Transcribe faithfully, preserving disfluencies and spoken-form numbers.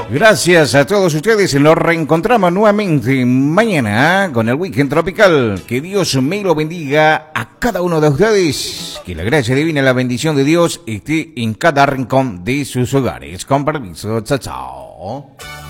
Gracias a todos ustedes. Nos reencontramos nuevamente mañana con el Weekend Tropical. Que Dios me lo bendiga a cada uno de ustedes. Que la gracia divina y la bendición de Dios esté en cada rincón de sus hogares. Con permiso, chao, chao.